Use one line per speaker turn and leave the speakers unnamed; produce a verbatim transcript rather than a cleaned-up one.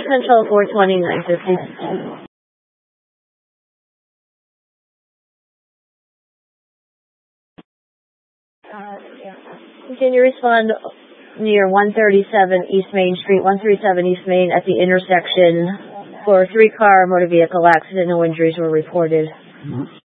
Central four twenty, nine fifty. Can you respond near one thirty-seven East Main Street, one thirty-seven East Main at the intersection for a three-car motor vehicle accident? No injuries were reported.
Mm-hmm.